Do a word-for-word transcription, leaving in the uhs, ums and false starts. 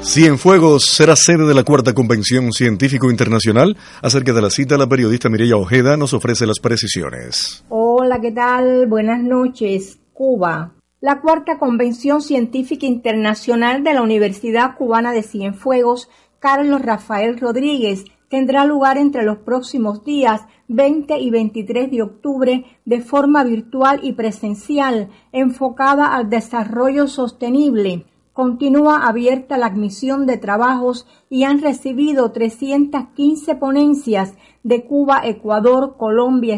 Cienfuegos será sede de la cuarta Convención Científico Internacional. Acerca de la cita, la periodista Mireya Ojeda nos ofrece las precisiones. Hola, ¿qué tal? Buenas noches. Cuba. La cuarta Convención Científica Internacional de la Universidad Cubana de Cienfuegos, Carlos Rafael Rodríguez, tendrá lugar entre los próximos días veinte y veintitrés de octubre de forma virtual y presencial, enfocada al desarrollo sostenible. Continúa abierta la admisión de trabajos y han recibido trescientas quince ponencias de Cuba, Ecuador, Colombia,